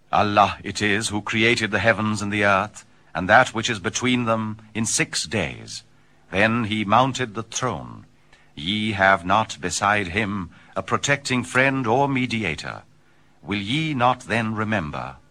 Allah it is who created the heavens and the earth, and that which is between them in 6 days. Then he mounted the throne. Ye have not beside him a protecting friend or mediator. Will ye not then remember?